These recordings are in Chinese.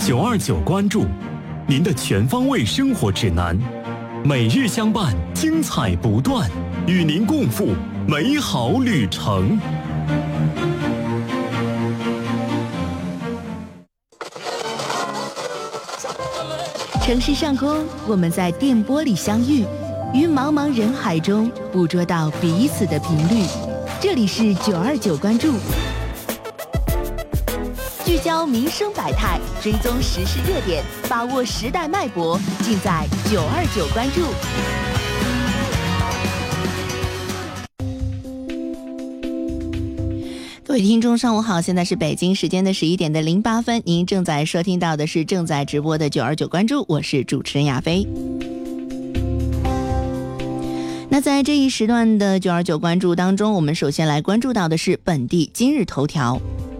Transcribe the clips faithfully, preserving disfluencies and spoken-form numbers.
九二九关注，您的全方位生活指南，每日相伴，精彩不断，与您共赴美好旅程。 城市上空，我们在电波里相遇，于茫茫人海中捕捉到彼此的频率。这里是九二九关注，聚焦民生百态，追踪时事热点，把握时代脉搏，尽在九二九关注。各位听众上午好，现在是北京时间的十一点的零八分，您正在收听到的是正在直播的九二九关注，我是主持人亚飞。那在这一时段的九二九关注当中，我们首先来关注到的是本地今日头条。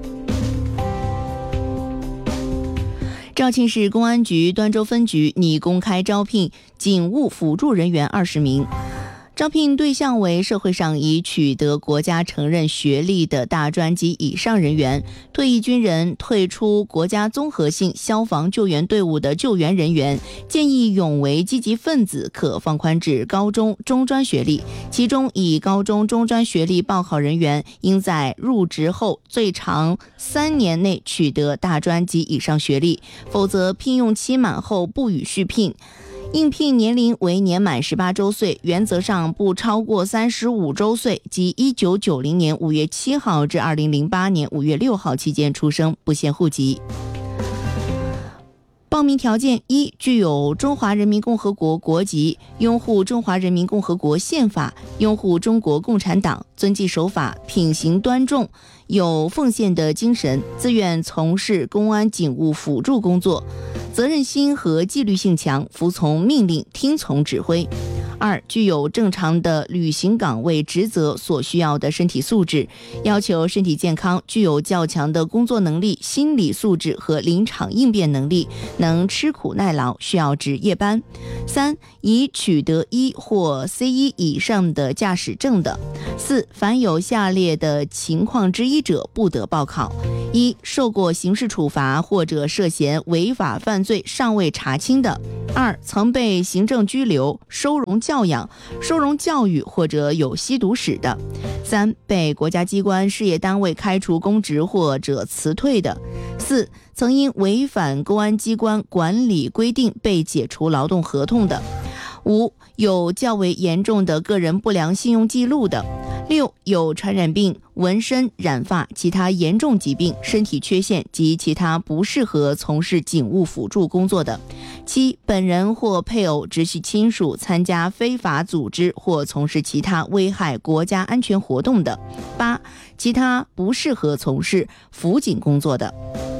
肇庆市公安局端州分局拟公开招聘警务辅助人员二十名。招聘对象为社会上已取得国家承认学历的大专及以上人员、退役军人、退出国家综合性消防救援队伍的救援人员，建议勇为积极分子可放宽至高中、中专学历，其中以高中、中专学历报考人员应在入职后最长三年内取得大专及以上学历，否则聘用期满后不予续聘。应聘年龄为年满十八周岁，原则上不超过三十五周岁及一九九零年五月七号至二零零八年五月六号期间出生，不限户籍。报名条件一，具有中华人民共和国国籍，拥护中华人民共和国宪法，拥护中国共产党，遵纪守法，品行端重，有奉献的精神，自愿从事公安警务辅助工作，责任心和纪律性强，服从命令，听从指挥。二，具有正常的履行岗位职责所需要的身体素质，要求身体健康，具有较强的工作能力、心理素质和临场应变能力，能吃苦耐劳，需要值夜班。三，已取得一或 C 一 以上的驾驶证的。四，凡有下列的情况之一者，不得报考：一、受过刑事处罚或者涉嫌违法犯罪尚未查清的；二、曾被行政拘留、收容教养、收容教育或者有吸毒史的；三、被国家机关、事业单位开除公职或者辞退的；四、曾因违反公安机关管理规定被解除劳动合同的；五、有较为严重的个人不良信用记录的；六、有传染病、纹身、染发、其他严重疾病、身体缺陷及其他不适合从事警务辅助工作的；七、本人或配偶、直系亲属参加非法组织或从事其他危害国家安全活动的；八、其他不适合从事辅警工作的。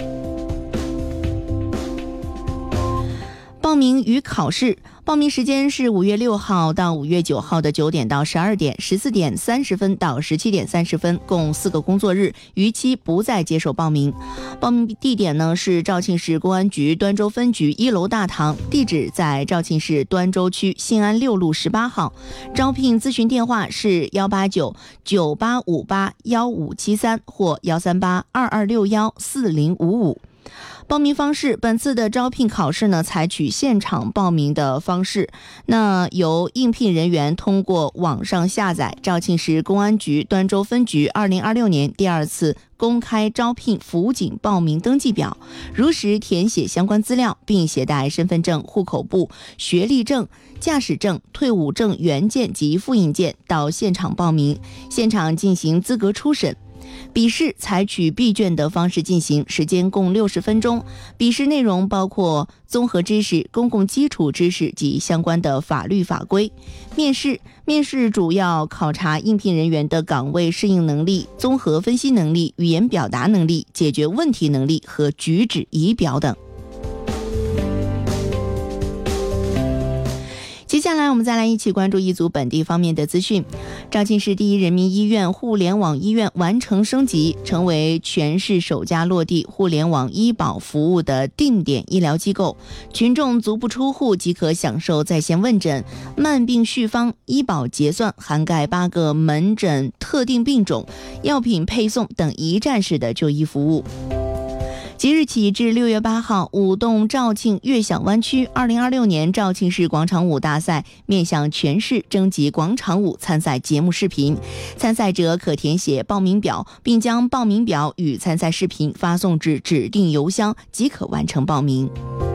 报名与考试，报名时间是五月六号到五月九号的九点到十二点，十四点三十分到十七点三十分，共四个工作日，逾期不再接受报名。报名地点呢是肇庆市公安局端州分局一楼大堂，地址在肇庆市端州区信安六路十八号。招聘咨询电话是幺八九九八五八幺五七三或幺三八二二六幺四零五五。报名方式，本次的招聘考试呢，采取现场报名的方式。那由应聘人员通过网上下载肇庆市公安局端州分局二零二六年第二次公开招聘辅警报名登记表，如实填写相关资料，并携带身份证、户口簿、学历证、驾驶证、退伍证原件及复印件到现场报名，现场进行资格初审。笔试采取闭卷的方式进行，时间共六十分钟。笔试内容包括综合知识、公共基础知识及相关的法律法规。面试，面试主要考察应聘人员的岗位适应能力、综合分析能力、语言表达能力、解决问题能力和举止仪表等。接下来我们再来一起关注一组本地方面的资讯。肇庆市第一人民医院互联网医院完成升级，成为全市首家落地互联网医保服务的定点医疗机构，群众足不出户即可享受在线问诊、慢病续方、医保结算，涵盖八个门诊特定病种、药品配送等一站式的就医服务。 即日起至六月八号，舞动肇庆悦享湾区二零二六年肇庆市广场舞大赛面向全市征集广场舞参赛节目视频，参赛者可填写报名表，并将报名表与参赛视频发送至指定邮箱，即可完成报名。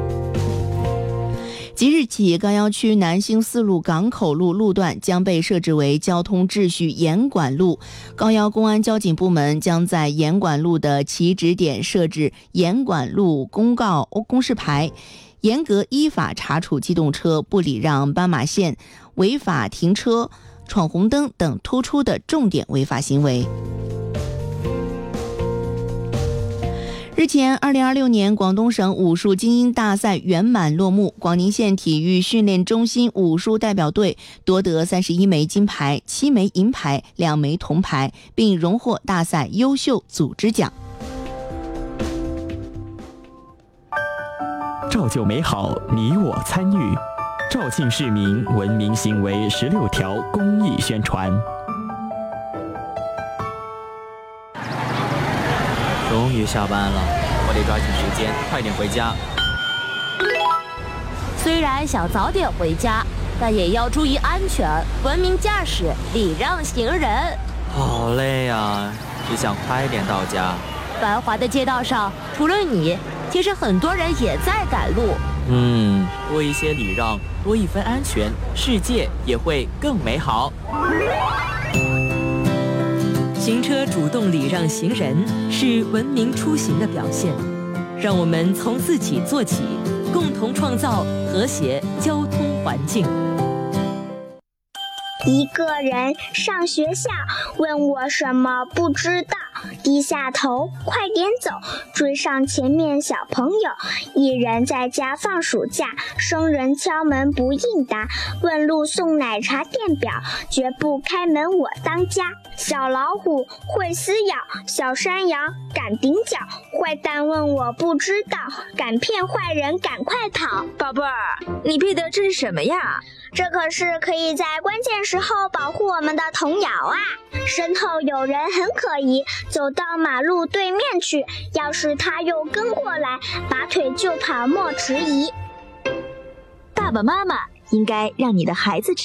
即日起，高要区南兴四路港口路路段将被设置为交通秩序严管路。高要公安交警部门将在严管路的起止点设置严管路公告公示牌，严格依法查处机动车不礼让斑马线、违法停车、闯红灯等突出的重点违法行为。日前，二零二六年广东省武术精英大赛圆满落幕，广宁县体育训练中心武术代表队夺得三十一枚金牌、七枚银牌、两枚铜牌，并荣获大赛优秀组织奖。 造就美好，你我参与。肇庆市民文明行为十六条公益宣传。 终于下班了，我得抓紧时间，快点回家。 虽然想早点回家，但也要注意安全，文明驾驶，礼让行人。 好累啊，只想快点到家。 繁华的街道上，除了你，其实很多人也在赶路。 嗯，多一些礼让，多一分安全，世界也会更美好。 行车主动礼让行人是文明出行的表现，让我们从自己做起，共同创造和谐交通环境。 一个人上学校，问我什么不知道，低下头，快点走，追上前面小朋友。一人在家放暑假，生人敲门不应答，问路送奶茶店表，绝不开门我当家。小老虎会撕咬，小山羊敢顶脚，坏蛋问我不知道，敢骗坏人赶快跑。 宝贝儿，你背的这是什么呀？ 这可是可以在关键时候保护我们的童谣啊！身后有人很可疑，走到马路对面去，要是他又跟过来，拔腿就跑莫迟疑。 爸爸妈妈应该让你的孩子